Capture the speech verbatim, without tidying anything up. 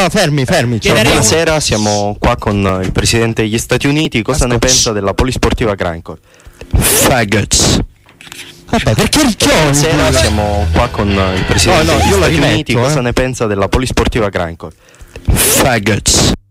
no, fermi, fermi. Cioè, buonasera, siamo qua con il presidente degli Stati Uniti. Cosa Ascolti. ne pensa della polisportiva Grindcore? Faggots. Vabbè, perché buonasera, siamo qua con il presidente no, no, degli io Stati rimetto, Uniti. eh. Cosa ne pensa della polisportiva Grindcore? Faggots.